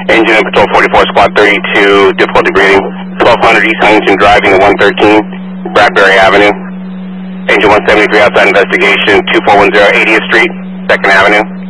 Engine and Patrol 44, Squad 32, difficulty breathing. 1200 East Huntington Drive, unit 113, Bradbury Avenue. Engine 173 outside investigation, 2410 80th Street, 2nd Avenue.